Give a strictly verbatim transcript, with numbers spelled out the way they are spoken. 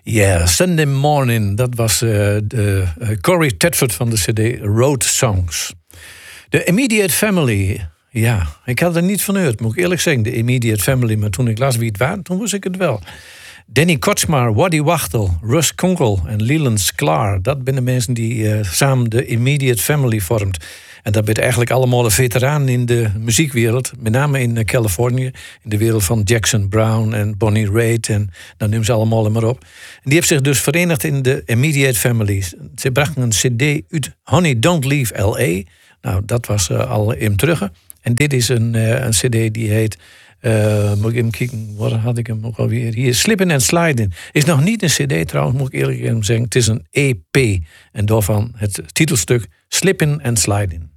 Yeah, Sunday Morning. Dat was uh, de uh, Corey Tedford van de cd Road Songs. De Immediate Family. Ja, ik had er niet van gehoord, moet ik eerlijk zeggen. De Immediate Family. Maar toen ik las wie het waren, toen wist ik het wel. Danny Kotsmar, Waddy Wachtel, Russ Kunkel en Leland Sklar. Dat zijn de mensen die uh, samen de Immediate Family vormt. En dat zijn eigenlijk allemaal de veteranen in de muziekwereld. Met name in Californië. In de wereld van Jackson Brown en Bonnie Raitt. En dan noemen ze allemaal maar op. En die heeft zich dus verenigd in de Immediate Family. Ze brachten een cd uit Honey Don't Leave L A. Nou, dat was uh, al in terug. En dit is een, uh, een cd die heet... Uh, moet ik even kijken, wat had ik hem ook alweer? Hier, Slippin' and Slidin'. Is nog niet een cd trouwens, moet ik eerlijk zeggen. Het is een E P. En daarvan het titelstuk Slippin' and Slidin'.